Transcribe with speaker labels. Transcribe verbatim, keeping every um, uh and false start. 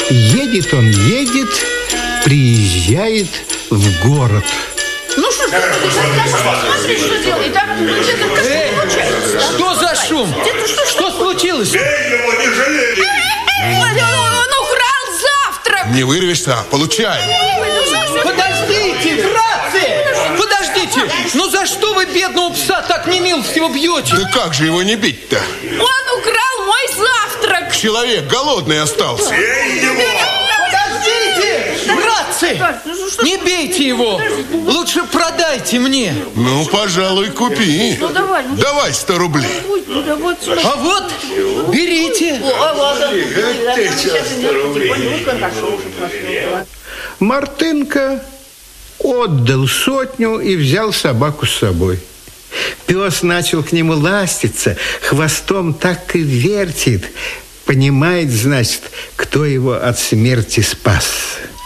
Speaker 1: Едет он, едет, приезжает в город.
Speaker 2: Ну что ж, смотри, что делает, да?
Speaker 3: Эй, что за шум? Что случилось?
Speaker 2: Он украл завтрак!
Speaker 4: Не вырвешься, получай.
Speaker 3: Подождите, братцы! Подождите! Ну за что вы бедного пса так немилостиво бьете?
Speaker 4: Да как же его не бить-то?
Speaker 2: Он украл мой завтрак!
Speaker 4: Человек голодный остался.
Speaker 3: Подождите! Братцы! Не бейте его! Лучше продайте мне.
Speaker 4: Ну, пожалуй, купи.
Speaker 2: Ну, давай. Ну,
Speaker 4: давай сто рублей.
Speaker 2: ну, да вот,
Speaker 3: А вот, берите.
Speaker 1: Мартынка отдал сотню и взял собаку с собой. Пес начал к нему ластиться, хвостом так и вертит. Понимает, значит, кто его от смерти спас.